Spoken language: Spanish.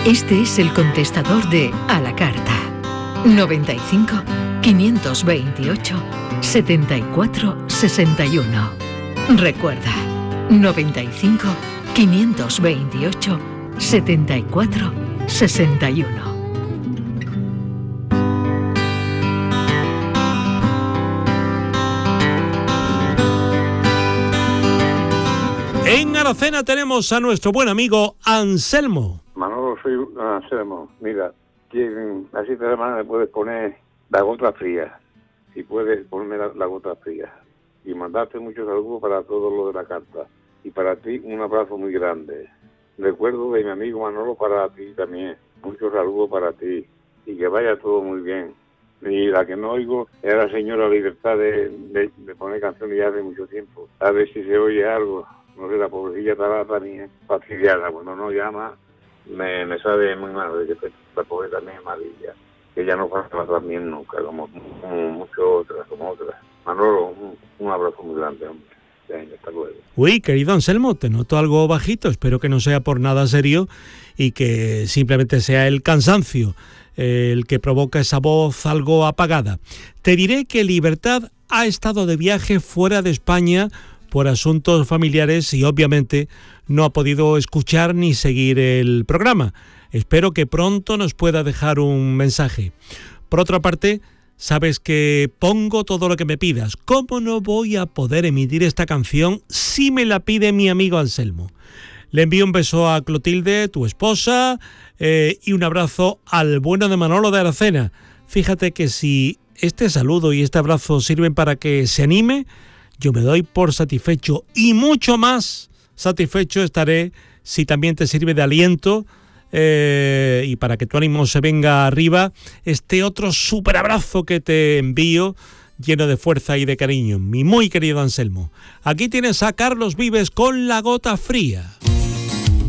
Este es el contestador de A la Carta. 95 528 74 61. Recuerda, 95 528 74 61. En Aracena tenemos a nuestro buen amigo Anselmo. Manolo, soy Anselmo. Mira, así esta semana me puedes poner la gota fría. Si puedes ponerme la gota fría. Y mandarte muchos saludos para todos los de la carta. Y para ti, un abrazo muy grande. Recuerdo de mi amigo Manolo para ti también. Muchos saludos para ti. Y que vaya todo muy bien. Y la que no oigo es la señora Libertad de poner canciones ya hace mucho tiempo. A ver si se oye algo. No sé, la pobrecilla estaba también fastidiada. Cuando no llama, me sabe muy mal de que la pobre también es malilla. Que ya no pasa también nunca, como otras. Manolo, un abrazo muy grande, hombre. Hasta luego. Uy, querido Anselmo, te noto algo bajito. Espero que no sea por nada serio y que simplemente sea el cansancio el que provoca esa voz algo apagada. Te diré que Libertad ha estado de viaje fuera de España por asuntos familiares y obviamente no ha podido escuchar ni seguir el programa. Espero que pronto nos pueda dejar un mensaje. Por otra parte, sabes que pongo todo lo que me pidas. ¿Cómo no voy a poder emitir esta canción si me la pide mi amigo Anselmo? Le envío un beso a Clotilde, tu esposa, y un abrazo al bueno de Manolo de Aracena. Fíjate que si este saludo y este abrazo sirven para que se anime, yo me doy por satisfecho y mucho más satisfecho estaré si también te sirve de aliento y para que tu ánimo se venga arriba, este otro súper abrazo que te envío lleno de fuerza y de cariño, mi muy querido Anselmo. Aquí tienes a Carlos Vives con La Gota Fría.